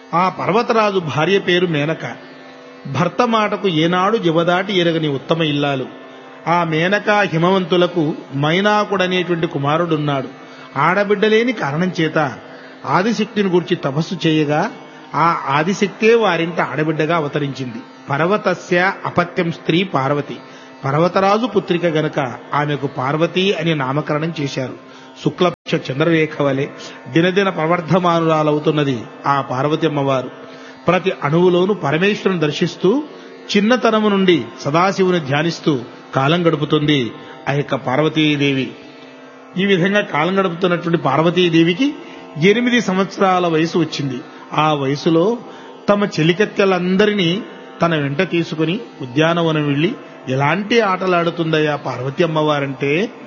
ఆ పర్వతరాజు భార్య పేరు మేనక. భర్త మాటకు ఏనాడు జవదాటి ఎరగని ఉత్తమ ఇల్లాలు. ఆ మేనక హిమవంతులకు మైనాకుడనేటువంటి కుమారుడున్నాడు. ఆడబిడ్డలేని కారణం చేత ఆదిశక్తిని గురించి తపస్సు చేయగా ఆ ఆదిశక్తే వారింట ఆడబిడ్డగా అవతరించింది. పర్వతస్య అపత్యం స్త్రీ పార్వతి. పర్వతరాజు పుత్రిక గనక ఆమెకు పార్వతి అని నామకరణం చేశారు. శుక్లపక్ష చంద్రరేఖ వలె దినదిన ప్రవర్ధమానురాలవుతున్నది ఆ పార్వతి అమ్మవారు. ప్రతి అణువులోనూ పరమేశ్వరుని దర్శిస్తూ చిన్నతనము నుండి సదాశివుని ధ్యానిస్తూ కాలం గడుపుతుంది ఆ యొక్క పార్వతీదేవి. ఈ విధంగా కాలం గడుపుతున్నటువంటి పార్వతీదేవికి 8 సంవత్సరాల వయసు వచ్చింది. ఆ వయసులో తమ చెలికత్తెలందరినీ తన వెంట తీసుకుని ఉద్యానవనం వెళ్లి ఎలాంటి ఆటలాడుతుందయ్యా పార్వతి అమ్మవారంటే